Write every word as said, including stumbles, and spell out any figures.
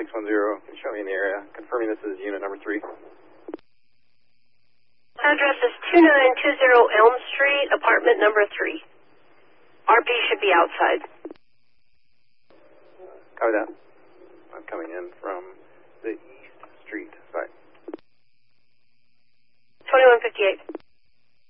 six one zero. Can you show me in the area? Confirming this is unit number three. Address is two nine two zero Elm Street, apartment number three. R P should be outside. Copy that. I'm coming in from